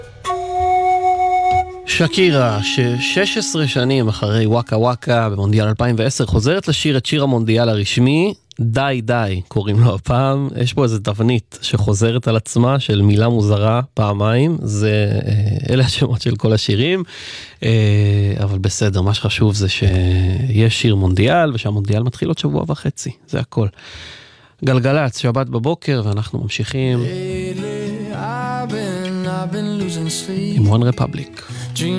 שקירה, ש16 שנים אחרי וואקה וואקה במונדיאל 2010, חוזרת לשיר את שיר המונדיאל הרשמי, די די קוראים לו הפעם. יש פה איזו תבנית שחוזרת על עצמה של מילה מוזרה פעמיים, אלה השמות של כל השירים, אבל בסדר, מה שחשוב זה שיש שיר מונדיאל, ושהמונדיאל מתחיל עוד שבוע וחצי, זה הכל. גלגלץ, שבת בבוקר, ואנחנו ממשיכים עם One Republic.